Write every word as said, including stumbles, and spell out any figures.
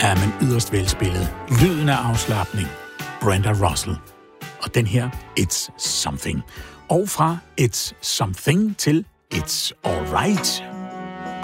Ja, men yderst velspillet. Lyden af afslapning. Brenda Russell. Og den her, It's Something. Og fra It's Something til It's Alright.